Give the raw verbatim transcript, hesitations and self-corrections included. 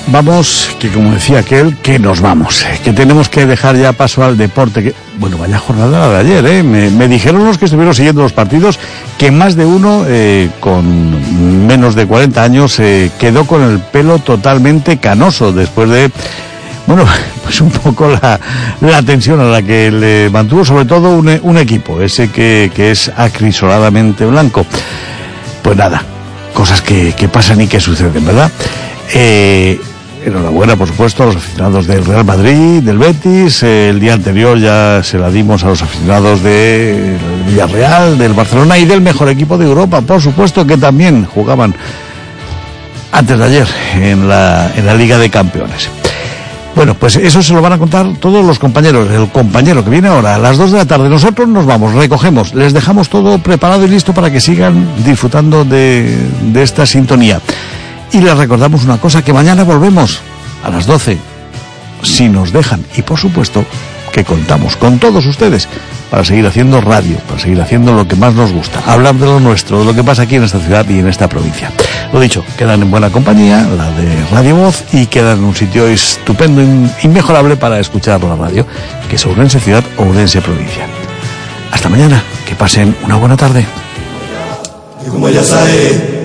vamos, que como decía aquel, que nos vamos, que tenemos que dejar ya paso al deporte. Que, bueno, vaya jornada de ayer, ¿eh? Me, me dijeron los que estuvieron siguiendo los partidos que más de uno, eh, con menos de cuarenta años, eh, quedó con el pelo totalmente canoso después de, bueno, pues un poco la, la tensión a la que le mantuvo sobre todo un, un equipo, ese que, que es acrisoladamente blanco. Pues nada, cosas que, que pasan y que suceden, ¿verdad? Eh, enhorabuena, por supuesto, a los aficionados del Real Madrid, del Betis. Eh, el día anterior ya se la dimos a los aficionados del Villarreal, del Barcelona y del mejor equipo de Europa, por supuesto, que también jugaban antes de ayer en la, en la Liga de Campeones. Bueno, pues eso se lo van a contar todos los compañeros. El compañero que viene ahora a las dos de la tarde. Nosotros nos vamos, recogemos, les dejamos todo preparado y listo para que sigan disfrutando de, de esta sintonía. Y les recordamos una cosa, que mañana volvemos a las doce, si nos dejan. Y por supuesto que contamos con todos ustedes para seguir haciendo radio, para seguir haciendo lo que más nos gusta, hablar de lo nuestro, de lo que pasa aquí en esta ciudad y en esta provincia. Lo dicho, quedan en buena compañía, la de Radio Voz, y quedan en un sitio estupendo, inmejorable para escuchar la radio, que es Ourense Ciudad, Ourense Provincia. Hasta mañana, que pasen una buena tarde. Como ya sabe.